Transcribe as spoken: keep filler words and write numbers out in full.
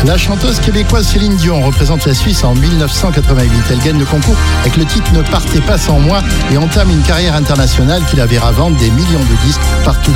La chanteuse québécoise Céline Dion représente la Suisse en mille neuf cent quatre-vingt-huit. Elle gagne le concours avec le titre Ne partez pas sans moi et entame une carrière internationale qui la verra vendre des millions de disques partout